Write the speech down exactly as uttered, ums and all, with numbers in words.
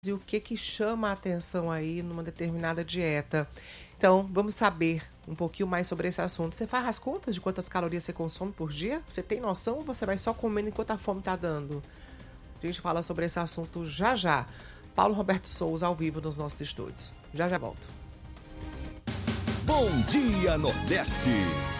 e o que que chama a atenção aí numa determinada dieta. Então, vamos saber um pouquinho mais sobre esse assunto. Você faz as contas de quantas calorias você consome por dia? Você tem noção ou você vai só comendo enquanto a fome está dando? A gente fala sobre esse assunto já já. Paulo Roberto Souza ao vivo nos nossos estúdios. Já já volto. Bom Dia Nordeste.